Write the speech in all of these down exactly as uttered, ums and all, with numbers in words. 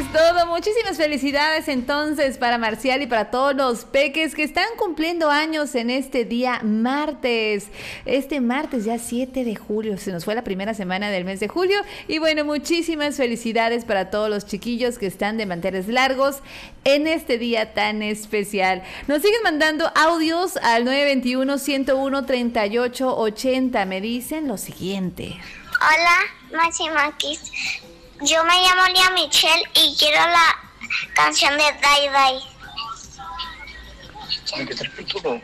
todo. Muchísimas felicidades entonces para Marcial y para todos los peques que están cumpliendo años en este día martes. Este martes ya siete de julio, se nos fue la primera semana del mes de julio. Y bueno, muchísimas felicidades para todos los chiquillos que están de manteles largos en este día tan especial. Nos siguen mandando audios al nueve dos uno, ciento uno, treinta y ocho ochenta. Me dicen lo siguiente. Hola, Maxi Maquis. Yo me llamo Lia Michelle y quiero la canción de Dai Dai. ¿Saben qué tal futuro?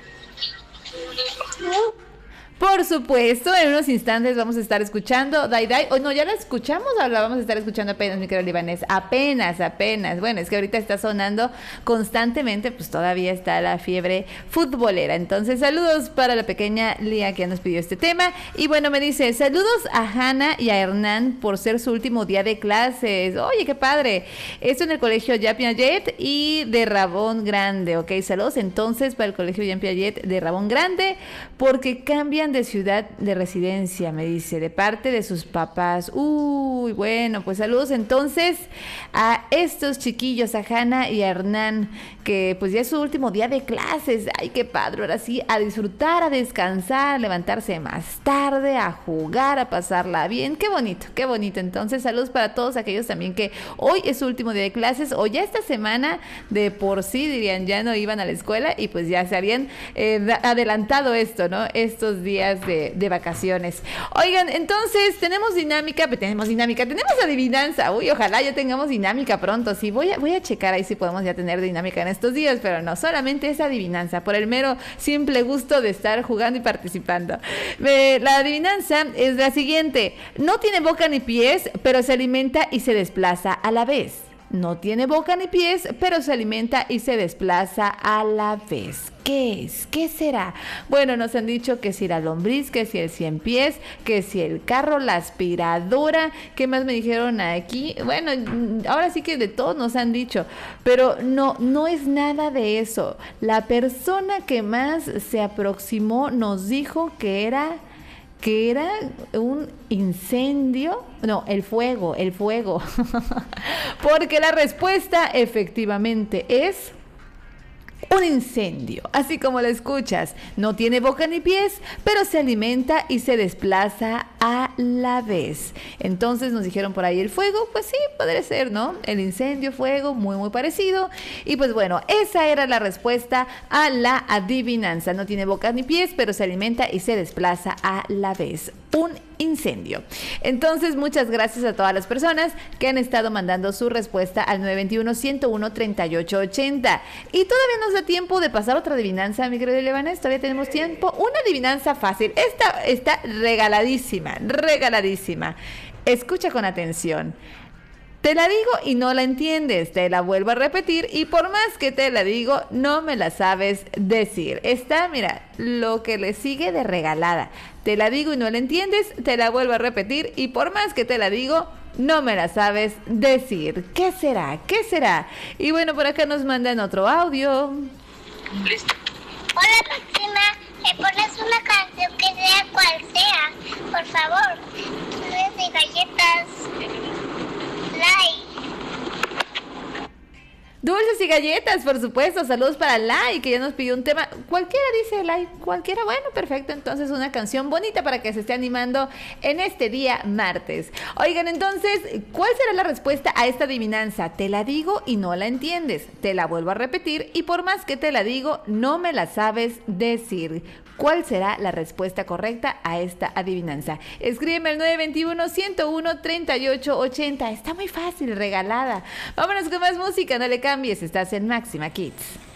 Por supuesto, en unos instantes vamos a estar escuchando Dai Dai. O no, ya la escuchamos o la vamos a estar escuchando apenas, mi querido libanés. Apenas, apenas. Bueno, es que ahorita está sonando constantemente, pues todavía está la fiebre futbolera. Entonces, saludos para la pequeña Lía que ya nos pidió este tema. Y bueno, me dice, saludos a Hanna y a Hernán por ser su último día de clases. Oye, qué padre. Esto en el colegio Jean Piaget y de Rabón Grande. Ok, saludos entonces para el colegio Jean Piaget de Rabón Grande, porque cambian de ciudad de residencia, me dice, de parte de sus papás. Uy, bueno, pues saludos entonces a estos chiquillos, a Hanna y a Hernán, que pues ya es su último día de clases. Ay, qué padre, ahora sí, a disfrutar, a descansar, a levantarse más tarde, a jugar, a pasarla bien. Qué bonito, qué bonito. Entonces, saludos para todos aquellos también que hoy es su último día de clases o ya esta semana de por sí, dirían, ya no iban a la escuela y pues ya se habían eh, adelantado esto, ¿no? Estos días De, de vacaciones. Oigan, entonces tenemos dinámica, tenemos dinámica, tenemos adivinanza. Uy, ojalá ya tengamos dinámica pronto. Sí, voy a, voy a checar ahí si podemos ya tener dinámica en estos días, pero no, solamente es adivinanza, por el mero simple gusto de estar jugando y participando. Eh, la adivinanza es la siguiente: no tiene boca ni pies, pero se alimenta y se desplaza a la vez. No tiene boca ni pies, pero se alimenta y se desplaza a la vez. ¿Qué es? ¿Qué será? Bueno, nos han dicho que si la lombriz, que si el cien pies, que si el carro, la aspiradora. ¿Qué más me dijeron aquí? Bueno, ahora sí que de todo nos han dicho, pero no, no es nada de eso. La persona que más se aproximó nos dijo que era... que era un incendio, no, el fuego, el fuego, porque la respuesta efectivamente es un incendio, así como lo escuchas. No tiene boca ni pies, pero se alimenta y se desplaza a la vez. Entonces nos dijeron por ahí el fuego, pues sí, podría ser, ¿no? El incendio, fuego, muy muy parecido. Y pues bueno, esa era la respuesta a la adivinanza. No tiene boca ni pies, pero se alimenta y se desplaza a la vez. Un incendio. Entonces, muchas gracias a todas las personas que han estado mandando su respuesta al nueve dos uno, ciento uno, treinta y ocho ochenta. Y todavía nos da tiempo de pasar otra adivinanza, mi querido Levanes. Todavía tenemos tiempo. Una adivinanza fácil. Esta está regaladísima, regaladísima. Escucha con atención. Te la digo y no la entiendes, te la vuelvo a repetir y por más que te la digo, no me la sabes decir. Está, mira, lo que le sigue de regalada. Te la digo y no la entiendes, te la vuelvo a repetir y por más que te la digo, no me la sabes decir. ¿Qué será? ¿Qué será? Y bueno, por acá nos mandan otro audio. Listo. Hola, Máxima. ¿Me pones una canción que sea cual sea? Por favor. Dulces y galletas. Like. Dulces y galletas, por supuesto. Saludos para Lai, que ya nos pidió un tema. Cualquiera, dice Lai, cualquiera. Bueno, perfecto. Entonces, una canción bonita para que se esté animando en este día martes. Oigan, entonces, ¿cuál será la respuesta a esta adivinanza? Te la digo y no la entiendes. Te la vuelvo a repetir y por más que te la digo, no me la sabes decir. ¿Cuál será la respuesta correcta a esta adivinanza? Escríbeme al nueve dos uno, ciento uno, treinta y ocho ochenta. Está muy fácil, regalada. Vámonos con más música, no le cambies, estás en Máxima Kids.